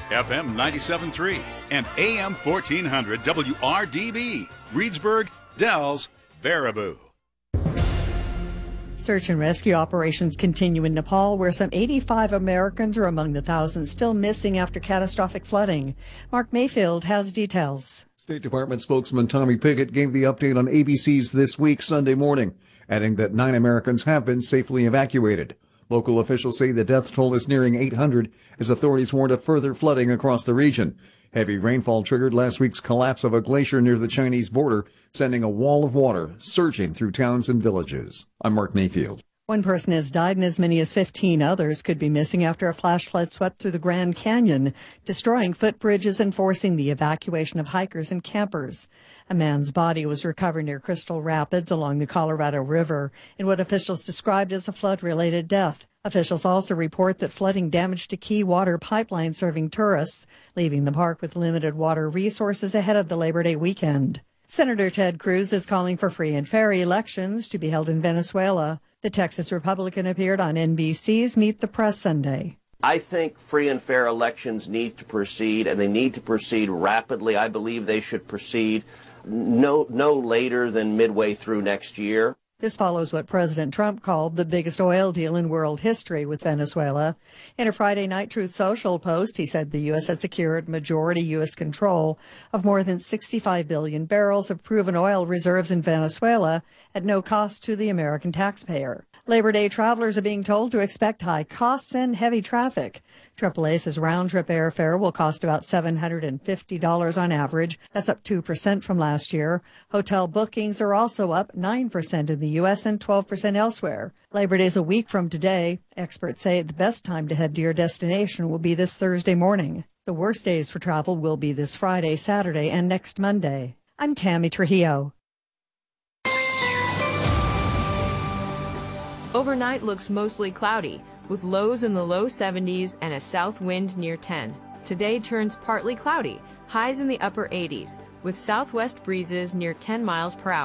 FM 97.3 and AM 1400 WRDB, Reedsburg, Dells, Baraboo. Search and rescue operations continue in Nepal, where some 85 Americans are among the thousands still missing after catastrophic flooding. Mark Mayfield has details. State Department spokesman Tommy Pickett gave the update on ABC's This Week Sunday morning, adding that 9 Americans have been safely evacuated. Local officials say the death toll is nearing 800 as authorities warned of further flooding across the region. Heavy rainfall triggered last week's collapse of a glacier near the Chinese border, sending a wall of water surging through towns and villages. I'm Mark Mayfield. One person has died and as many as 15 others could be missing after a flash flood swept through the Grand Canyon, destroying footbridges and forcing the evacuation of hikers and campers. A man's body was recovered near Crystal Rapids along the Colorado River in what officials described as a flood-related death. Officials also report that flooding damaged a key water pipeline serving tourists, leaving the park with limited water resources ahead of the Labor Day weekend. Senator Ted Cruz is calling for free and fair elections to be held in Venezuela. The Texas Republican appeared on NBC's Meet the Press Sunday. I think free and fair elections need to proceed, and they need to proceed rapidly. I believe they should proceed no later than midway through next year. This follows what President Trump called the biggest oil deal in world history with Venezuela. In a Friday night Truth Social post, he said the U.S. had secured majority U.S. control of more than 65 billion barrels of proven oil reserves in Venezuela at no cost to the American taxpayer. Labor Day travelers are being told to expect high costs and heavy traffic. AAA says round-trip airfare will cost about $750 on average. That's up 2% from last year. Hotel bookings are also up 9% in the U.S. and 12% elsewhere. Labor Day is a week from today. Experts say the best time to head to your destination will be this Thursday morning. The worst days for travel will be this Friday, Saturday, and next Monday. I'm Tammy Trujillo. Overnight looks mostly cloudy, with lows in the low 70s and a south wind near 10. Today turns partly cloudy, highs in the upper 80s, with southwest breezes near 10 miles per hour.